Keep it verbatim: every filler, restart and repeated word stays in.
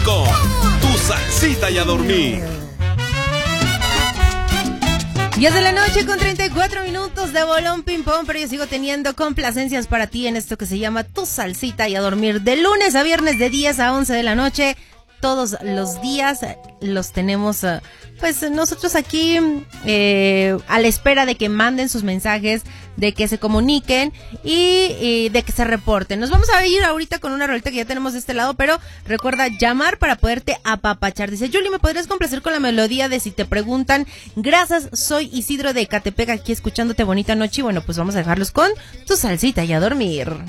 con Tu Salsita y a Dormir. diez de la noche con treinta y cuatro minutos de bolón ping pong, pero yo sigo teniendo complacencias para ti en esto que se llama Tu Salsita y a Dormir. De lunes a viernes de diez a once de la noche, todos los días los tenemos, uh, pues nosotros aquí eh, a la espera de que manden sus mensajes, de que se comuniquen y, y de que se reporten. Nos vamos a ir ahorita con una rolita que ya tenemos de este lado, pero recuerda llamar para poderte apapachar. Dice, Yuli, ¿me podrías complacer con la melodía de Si te preguntan? Gracias, soy Isidro de Ecatepec, aquí escuchándote. Bonita noche. Y bueno, pues vamos a dejarlos con Tu Salsita y a Dormir.